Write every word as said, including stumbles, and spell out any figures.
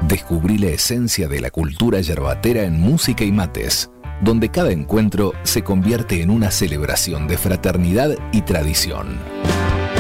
Descubrí la esencia de la cultura yerbatera en música y mates, donde cada encuentro se convierte en una celebración de fraternidad y tradición.